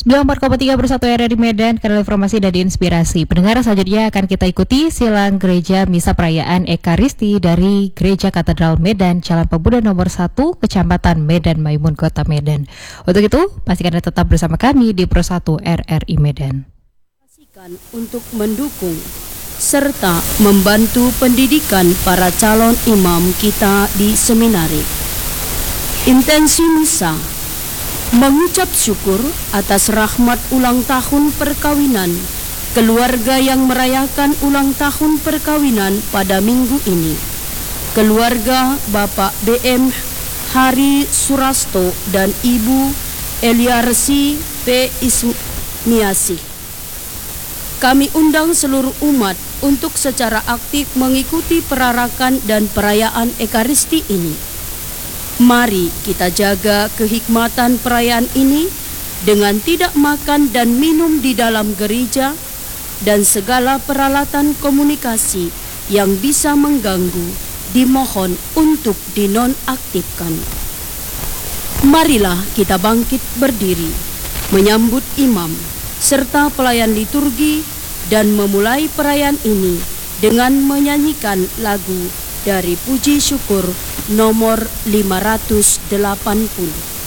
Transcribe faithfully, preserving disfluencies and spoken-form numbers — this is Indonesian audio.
sembilan puluh empat koma tiga Bersatu R R I Medan, kanal informasi dan inspirasi. Pendengar, selanjutnya akan kita ikuti silang gereja misa perayaan Ekaristi dari Gereja Katedral Medan, Jalan Pemuda nomor satu, Kecamatan Medan Maimun, Kota Medan. Untuk itu, pastikan Anda tetap bersama kami di Bersatu R R I Medan. Untuk mendukung serta membantu pendidikan para calon imam kita di seminari. Intensi misa mengucap syukur atas rahmat ulang tahun perkawinan keluarga yang merayakan ulang tahun perkawinan pada minggu ini. Keluarga Bapak B M Hari Surasto dan Ibu Eliarsi P. Ismiasih. Kami undang seluruh umat untuk secara aktif mengikuti perarakan dan perayaan Ekaristi ini. Mari kita jaga kehikmatan perayaan ini dengan tidak makan dan minum di dalam gereja dan segala peralatan komunikasi yang bisa mengganggu dimohon untuk dinonaktifkan. Marilah kita bangkit berdiri, menyambut imam serta pelayan liturgi dan memulai perayaan ini dengan menyanyikan lagu dari Puji Syukur nomor lima ratus delapan puluh.